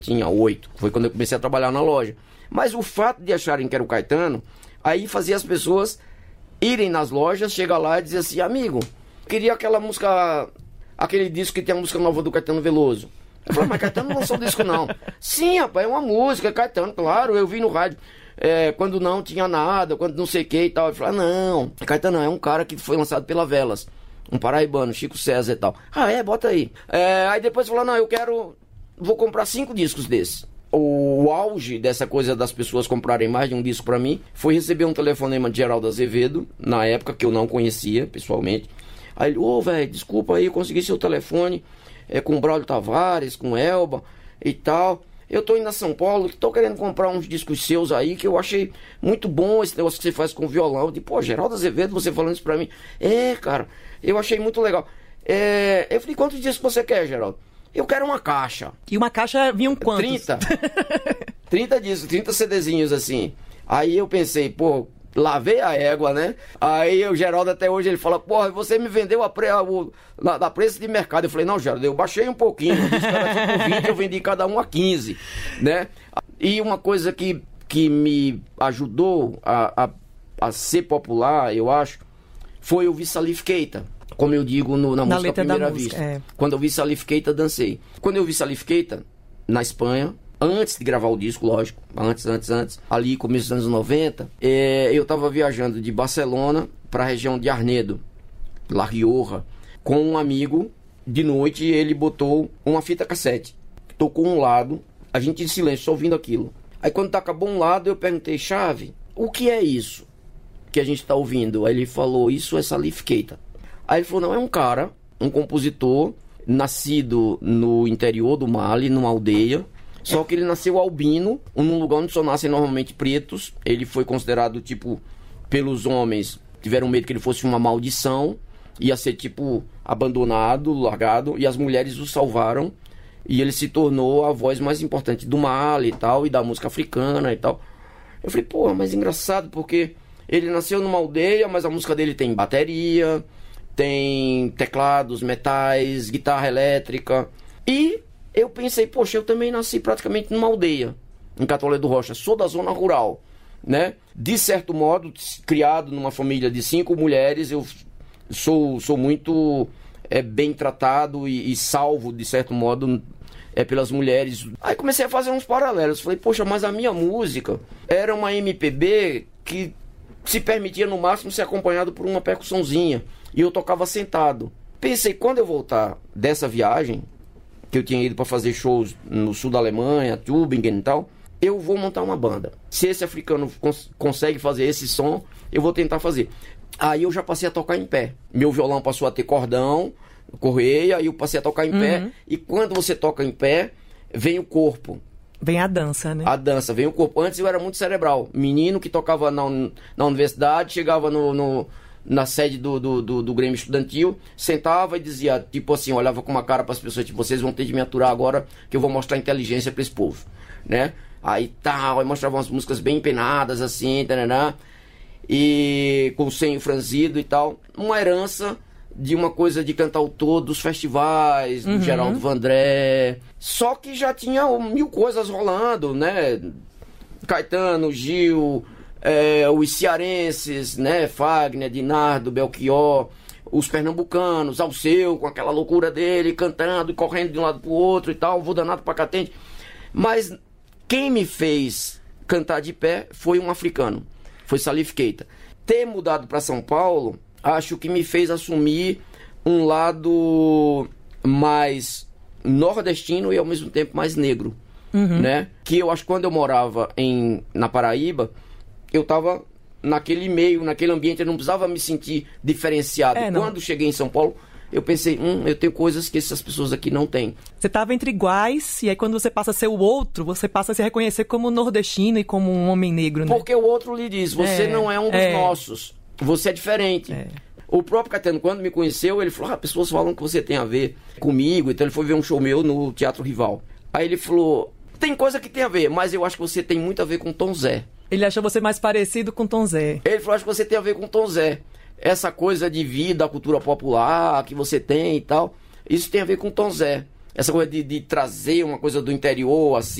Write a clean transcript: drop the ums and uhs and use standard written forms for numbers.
tinha 8. Foi quando eu comecei a trabalhar na loja. Mas o fato de acharem que era o Caetano, aí fazia as pessoas irem nas lojas, chegar lá e dizer assim, amigo, queria aquela música, aquele disco que tem a música nova do Caetano Veloso. Eu falei, mas Caetano não lançou disco não. Sim, rapaz, é uma música, Caetano, claro, eu vi no rádio. Quando não tinha nada, quando não sei o que e tal. Eu falei, não, Caetano é um cara que foi lançado pela Velas, um paraibano, Chico César e tal. Bota aí. Aí depois falou, não, vou comprar 5 discos desses. O auge dessa coisa das pessoas comprarem mais de um disco pra mim foi receber um telefonema de Geraldo Azevedo, na época que eu não conhecia pessoalmente. Aí ele, velho, desculpa aí, eu consegui seu telefone com o Braulio Tavares, com Elba e tal. Eu tô indo a São Paulo, tô querendo comprar uns discos seus aí, que eu achei muito bom esse negócio que você faz com violão. Eu disse, Geraldo Azevedo, você falando isso pra mim. Cara, eu achei muito legal. Eu falei, quantos discos você quer, Geraldo? Eu quero uma caixa. E uma caixa vinham quantos? 30. 30 discos, 30 CDzinhos assim. Aí eu pensei, lavei a égua, né? Aí o Geraldo até hoje ele fala, você me vendeu da preço de mercado. Eu falei, não, Geraldo, eu baixei um pouquinho. Eu disse que era tipo 20, eu vendi cada um a 15, né? E uma coisa que me ajudou a ser popular, eu acho, foi ouvir Salif Keita. Como eu digo na música à primeira vista. Quando eu vi Salif Keita, dancei. Quando eu vi Salif Keita, na Espanha, antes de gravar o disco, lógico, antes, ali começo dos anos 90, eu tava viajando de Barcelona para a região de Arnedo, La Rioja, com um amigo. De noite ele botou uma fita cassete, tocou um lado, a gente em silêncio, só ouvindo aquilo. Aí quando acabou um lado, eu perguntei, Chave, o que é isso que a gente tá ouvindo? Aí ele falou, isso é Salif Keita. Aí ele falou, não, é um cara, um compositor, nascido no interior do Mali, numa aldeia, só que ele nasceu albino, num lugar onde só nascem normalmente pretos. Ele foi considerado, pelos homens, tiveram medo que ele fosse uma maldição, ia ser, abandonado, largado, e as mulheres o salvaram, e ele se tornou a voz mais importante do Mali e tal, e da música africana e tal. Eu falei, mas engraçado, porque ele nasceu numa aldeia, mas a música dele tem bateria, tem teclados, metais, guitarra elétrica. E eu pensei, eu também nasci praticamente numa aldeia, em Catolé do Rocha. Sou da zona rural, né? De certo modo, criado numa família de 5 mulheres, eu sou muito bem tratado e salvo, de certo modo, pelas mulheres. Aí comecei a fazer uns paralelos. Falei, mas a minha música era uma MPB que se permitia no máximo ser acompanhado por uma percussãozinha. E eu tocava sentado. Pensei, quando eu voltar dessa viagem, que eu tinha ido para fazer shows no sul da Alemanha, Tübingen e tal, eu vou montar uma banda. Se esse africano consegue fazer esse som, eu vou tentar fazer. Aí eu já passei a tocar em pé. Meu violão passou a ter cordão, correia, aí eu passei a tocar em pé. E quando você toca em pé, vem o corpo. Vem a dança, né? A dança, vem o corpo. Antes eu era muito cerebral. Menino que tocava na universidade, chegava na sede do Grêmio Estudantil, sentava e dizia, olhava com uma cara para as pessoas, vocês vão ter de me aturar agora que eu vou mostrar inteligência para esse povo, né? Aí mostrava umas músicas bem empenadas, assim, taraná, e com o senho franzido e tal. Uma herança de uma coisa de cantautor dos festivais, do Geraldo Vandré. Só que já tinha 1000 coisas rolando, né? Caetano, Gil, os cearenses, né? Fagner, Dinardo, Belchior, os pernambucanos, Alceu, com aquela loucura dele, cantando e correndo de um lado pro outro e tal, vou danado pra catente. Mas quem me fez cantar de pé foi um africano, foi Salif Keita. Ter mudado para São Paulo, acho que me fez assumir um lado mais nordestino e ao mesmo tempo mais negro, né? Que eu acho que quando eu morava na Paraíba, eu tava naquele meio, naquele ambiente, eu não precisava me sentir diferenciado. Quando cheguei em São Paulo, eu pensei, eu tenho coisas que essas pessoas aqui não têm. Você estava entre iguais, e aí quando você passa a ser o outro, você passa a se reconhecer como nordestino e como um homem negro, né? Porque o outro lhe diz, você não é um dos nossos, você é diferente. O próprio Caetano, quando me conheceu, ele falou, pessoas falam que você tem a ver comigo, então ele foi ver um show meu no Teatro Rival. Aí ele falou, tem coisa que tem a ver, mas eu acho que você tem muito a ver com Tom Zé. Ele achou você mais parecido com Tom Zé. Ele falou, acho que você tem a ver com Tom Zé. Essa coisa de vida, a cultura popular que você tem e tal, isso tem a ver com Tom Zé. essa coisa de trazer uma coisa do interior, assim.